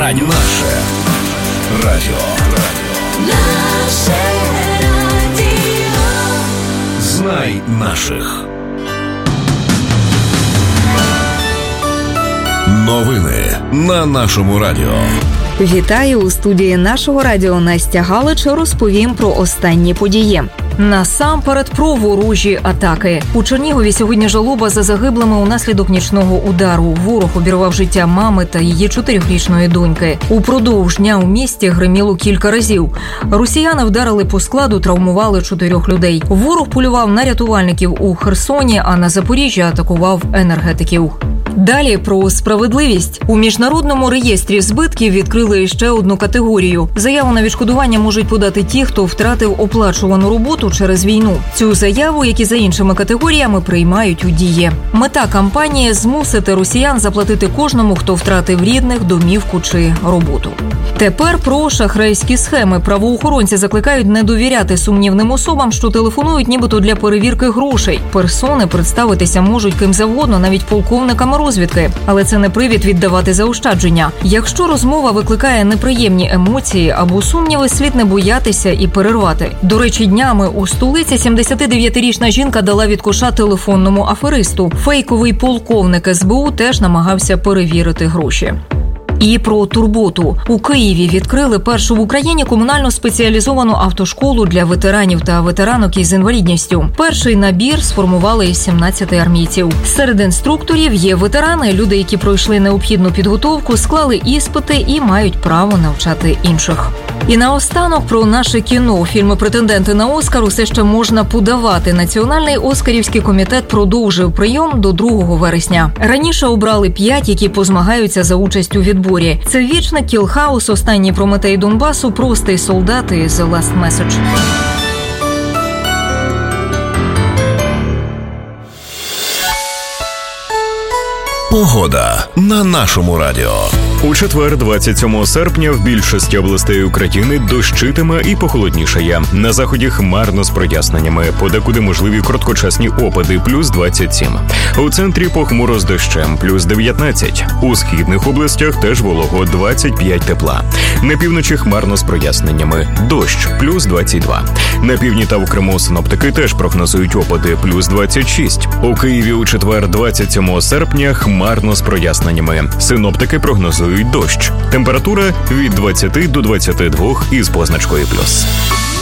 радио. Наше радио. Наше радио. Знай наших. Новини на нашому радіо. Вітаю! У студії нашого радіо Настя Галич розповім про останні події. Насамперед про ворожі атаки. У Чернігові сьогодні жалоба за загиблими унаслідок нічного удару. Ворог обірвав життя мами та її 4-річної доньки. Упродовж дня у місті гриміло кілька разів. Росіяни вдарили по складу, травмували 4 людей. Ворог полював на рятувальників у Херсоні, а на Запоріжжі атакував енергетиків. Далі про справедливість. У міжнародному реєстрі збитків відкрили ще одну категорію. Заяву на відшкодування можуть подати ті, хто втратив оплачувану роботу через війну. Цю заяву, як і за іншими категоріями, приймають у дії. Мета кампанії – змусити росіян заплатити кожному, хто втратив рідних, домівку чи роботу. Тепер про шахрайські схеми. Правоохоронці закликають не довіряти сумнівним особам, що телефонують нібито для перевірки грошей. Персони представитися можуть ким завгодно, навіть полковниками розвідки. Але це не привід віддавати заощадження. Якщо розмова викликає неприємні емоції або сумніви, слід не боятися і перервати. До речі, днями у столиці 79-річна жінка дала від коша телефонному аферисту. Фейковий полковник СБУ теж намагався перевірити гроші. І про турботу. У Києві відкрили першу в Україні комунальну спеціалізовану автошколу для ветеранів та ветеранок із інвалідністю. Перший набір сформували із 17 армійців. Серед інструкторів є ветерани, люди, які пройшли необхідну підготовку, склали іспити і мають право навчати інших. І наостанок про наше кіно. Фільми-претенденти на Оскар усе ще можна подавати. Національний Оскарівський комітет продовжив прийом до 2 вересня. Раніше обрали 5, які позмагаються за участь у відборі. Це «Вічник», «Кілхаус», «Останній Прометей Донбасу», «Простий солдат» і «The Last Message». Погода на нашому радіо. У четвер, 27 серпня, в більшості областей України дощитиме і похолоднішає. На заході хмарно з проясненнями, подекуди можливі короткочасні опади, плюс 27. У центрі похмуро з дощем, плюс 19. У східних областях теж волого, 25 тепла. На півночі хмарно з проясненнями, дощ, плюс 22. На півдні та в Криму синоптики теж прогнозують опади, плюс 26. У Києві у четвер, 27 серпня, хмарно з проясненнями. Синоптики прогнозують дощ. Температура від 20 до 22 із позначкою плюс.